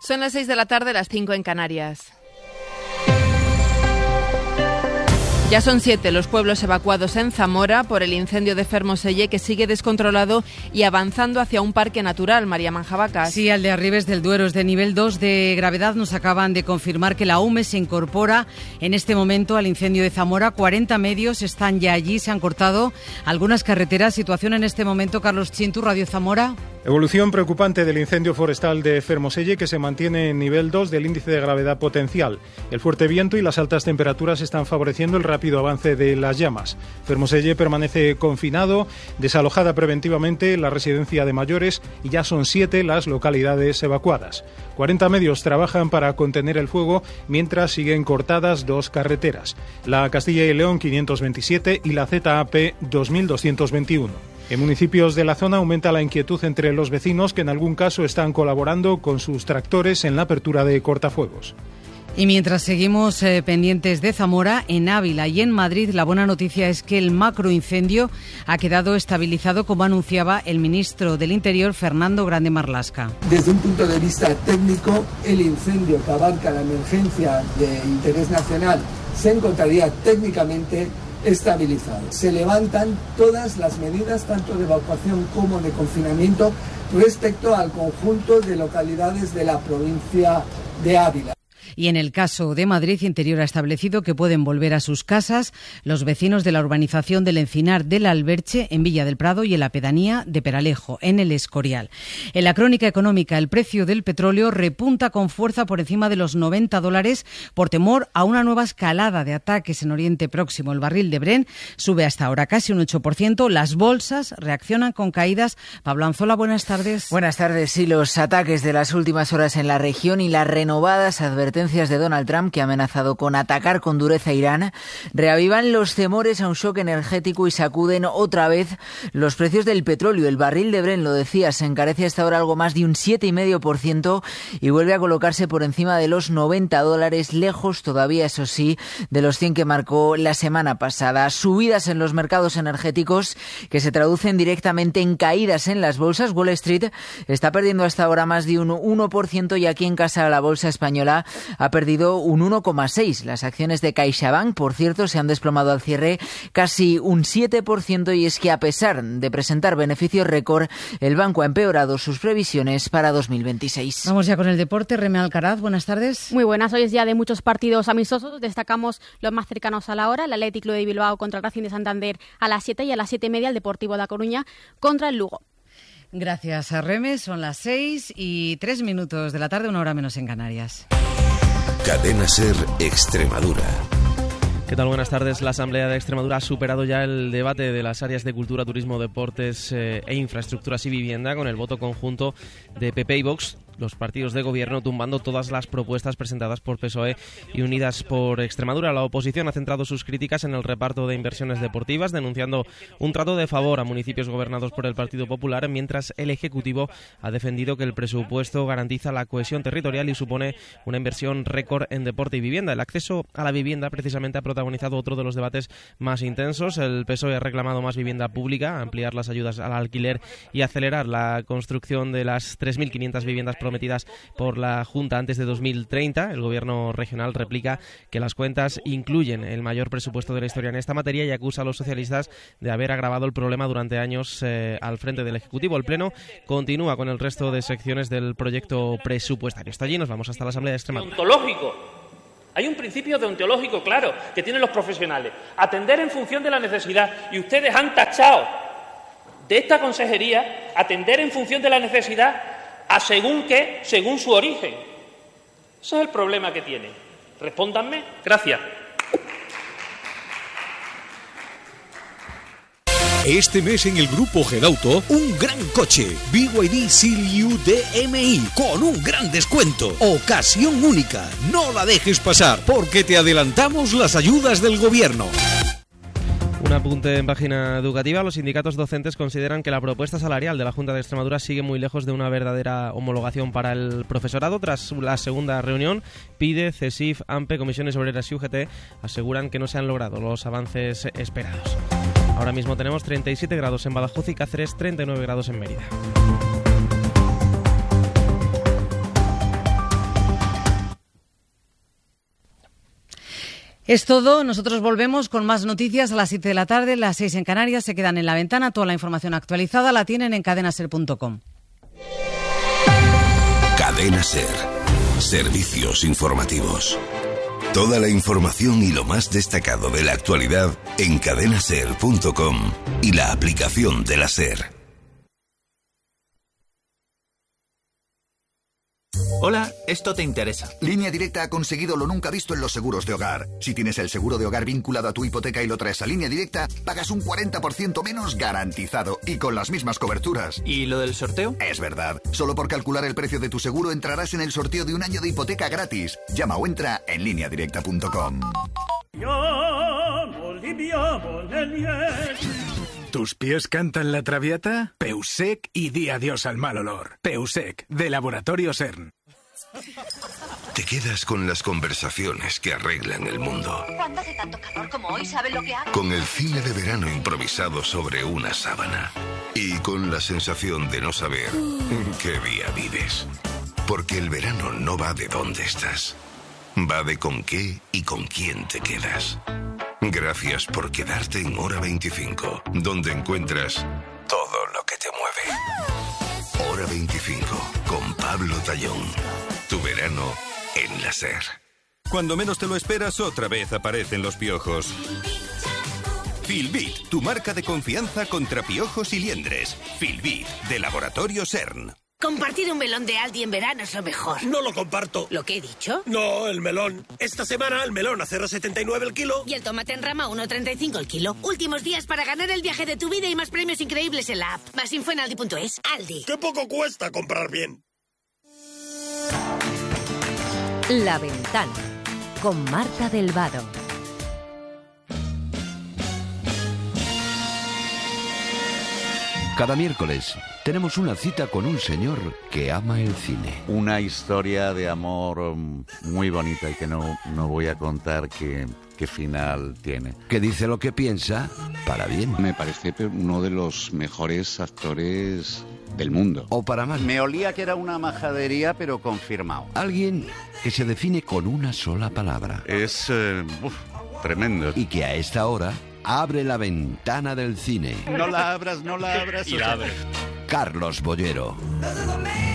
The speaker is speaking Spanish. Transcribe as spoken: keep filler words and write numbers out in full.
Son las seis de la tarde, las cinco en Canarias. Ya son siete los pueblos evacuados en Zamora por el incendio de Fermoselle, que sigue descontrolado y avanzando hacia un parque natural. María Manjabacas. Sí, Aldearribes del Duero es de nivel dos de gravedad. Nos acaban de confirmar que la U M E se incorpora en este momento al incendio de Zamora. cuarenta medios están ya allí, se han cortado algunas carreteras. Situación en este momento, Carlos Chintu, Radio Zamora. Evolución preocupante del incendio forestal de Fermoselle, que se mantiene en nivel dos del índice de gravedad potencial. El fuerte viento y las altas temperaturas están favoreciendo el rápido avance de las llamas. Fermoselle permanece confinado, desalojada preventivamente la residencia de mayores, y ya son siete las localidades evacuadas. cuarenta medios trabajan para contener el fuego, mientras siguen cortadas dos carreteras, la Castilla y León quinientos veintisiete y la Z A P dos mil doscientos veintiuno. En municipios de la zona aumenta la inquietud entre los vecinos, que en algún caso están colaborando con sus tractores en la apertura de cortafuegos. Y mientras seguimos eh, pendientes de Zamora, en Ávila y en Madrid, la buena noticia es que el macroincendio ha quedado estabilizado, como anunciaba el ministro del Interior, Fernando Grande Marlaska. Desde un punto de vista técnico, el incendio que abarca la emergencia de interés nacional se encontraría técnicamente estabilizado. Se levantan todas las medidas, tanto de evacuación como de confinamiento, respecto al conjunto de localidades de la provincia de Ávila. Y en el caso de Madrid, Interior ha establecido que pueden volver a sus casas los vecinos de la urbanización del Encinar del Alberche, en Villa del Prado, y en la pedanía de Peralejo, en el Escorial. En la crónica económica, el precio del petróleo repunta con fuerza por encima de los noventa dólares por temor a una nueva escalada de ataques en Oriente Próximo. El barril de Brent sube hasta ahora casi un ocho por ciento. Las bolsas reaccionan con caídas. Pablo Anzola, buenas tardes. Buenas tardes. Sí, los ataques de las últimas horas en la región y las renovadas advertencias de Donald Trump, que ha amenazado con atacar con dureza a Irán, reavivan los temores a un shock energético y sacuden otra vez los precios del petróleo. El barril de Brent, lo decía, se encarece hasta ahora algo más de un siete coma cinco por ciento y vuelve a colocarse por encima de los noventa dólares, lejos todavía, eso sí, de los cien que marcó la semana pasada. Subidas en los mercados energéticos que se traducen directamente en caídas en las bolsas. Wall Street está perdiendo hasta ahora más de un uno por ciento y aquí en casa la bolsa española ha perdido un uno coma seis por ciento. Las acciones de CaixaBank, por cierto, se han desplomado al cierre casi un siete por ciento, y es que a pesar de presentar beneficios récord, el banco ha empeorado sus previsiones para dos mil veintiséis. Vamos ya con el deporte. Reme Alcaraz, buenas tardes. Muy buenas. Hoy es día de muchos partidos amistosos. Destacamos los más cercanos a la hora. El Athletic Club de Bilbao contra el Racing de Santander a las siete, y a las siete y media el Deportivo da Coruña contra el Lugo. Gracias a Reme. Son las seis y tres minutos de la tarde, una hora menos en Canarias. Cadena SER Extremadura. ¿Qué tal? Buenas tardes. La Asamblea de Extremadura ha superado ya el debate de las áreas de cultura, turismo, deportes eh, e infraestructuras y vivienda, con el voto conjunto de P P y Vox, los partidos de gobierno, tumbando todas las propuestas presentadas por P S O E y Unidas por Extremadura. La oposición ha centrado sus críticas en el reparto de inversiones deportivas, denunciando un trato de favor a municipios gobernados por el Partido Popular, mientras el Ejecutivo ha defendido que el presupuesto garantiza la cohesión territorial y supone una inversión récord en deporte y vivienda. El acceso a la vivienda, precisamente, ha protagonizado otro de los debates más intensos. El P S O E ha reclamado más vivienda pública, ampliar las ayudas al alquiler y acelerar la construcción de las tres mil quinientas viviendas prometidas por la Junta antes de dos mil treinta. El Gobierno regional replica que las cuentas incluyen el mayor presupuesto de la historia en esta materia y acusa a los socialistas de haber agravado el problema durante años eh, al frente del Ejecutivo. El Pleno continúa con el resto de secciones del proyecto presupuestario. Hasta allí nos vamos, hasta la Asamblea de Extremadura. Ontológico. Hay un principio deontológico claro que tienen los profesionales. Atender en función de la necesidad. Y ustedes han tachado de esta consejería atender en función de la necesidad a según qué, según su origen. Ese es el problema que tienen. Respóndanme. Gracias. Este mes en el grupo Gedauto, un gran coche, B Y D Seal U D M I, con un gran descuento. Ocasión única, no la dejes pasar, porque te adelantamos las ayudas del gobierno. Un apunte en página educativa. Los sindicatos docentes consideran que la propuesta salarial de la Junta de Extremadura sigue muy lejos de una verdadera homologación para el profesorado. Tras la segunda reunión, PIDE, CESIF, AMPE, Comisiones Obreras y U G T aseguran que no se han logrado los avances esperados. Ahora mismo tenemos treinta y siete grados en Badajoz y Cáceres, treinta y nueve grados en Mérida. Es todo, nosotros volvemos con más noticias a las siete de la tarde, las seis en Canarias, se quedan en La Ventana, toda la información actualizada la tienen en cadena ser punto com. Cadena Ser, servicios informativos. Toda la información y lo más destacado de la actualidad en cadena ser punto com y la aplicación de la SER. Hola, esto te interesa. Línea Directa ha conseguido lo nunca visto en los seguros de hogar. Si tienes el seguro de hogar vinculado a tu hipoteca y lo traes a Línea Directa, pagas un cuarenta por ciento menos garantizado y con las mismas coberturas. ¿Y lo del sorteo? Es verdad. Solo por calcular el precio de tu seguro entrarás en el sorteo de un año de hipoteca gratis. Llama o entra en línea directa punto com. ¿Tus pies cantan la traviata? Peusec y di adiós al mal olor. Peusec, de Laboratorio CERN. Te quedas con las conversaciones que arreglan el mundo. ¿Cuándo hace tanto calor como hoy? ¿Saben lo que hago? Con el cine de verano improvisado sobre una sábana. Y con la sensación de no saber en qué día vives. Porque el verano no va de dónde estás. Va de con qué y con quién te quedas. Gracias por quedarte en Hora veinticinco, donde encuentras todo lo que te mueve. Hora veinticinco, con Pablo Tallón. Tu verano en la SER. Cuando menos te lo esperas, otra vez aparecen los piojos. Filbit, tu marca de confianza contra piojos y liendres. Filbit, de Laboratorio CERN. Compartir un melón de Aldi en verano es lo mejor. No lo comparto. ¿Lo que he dicho? No, el melón. Esta semana el melón a cero coma setenta y nueve el kilo. Y el tomate en rama a uno coma treinta y cinco el kilo. Últimos días para ganar el viaje de tu vida y más premios increíbles en la app. Más info en aldi punto es. Aldi. ¡Qué poco cuesta comprar bien! La Ventana, con Marta del Vado. Cada miércoles tenemos una cita con un señor que ama el cine. Una historia de amor muy bonita y que no, no voy a contar qué, qué final tiene. Que dice lo que piensa para bien. Me parece uno de los mejores actores del mundo. O para mal. Me olía que era una majadería, pero confirmado. Alguien que se define con una sola palabra. Es eh, uf, tremendo. Y que a esta hora abre la ventana del cine. No la abras, no la abras. Y la abre. Carlos Bollero.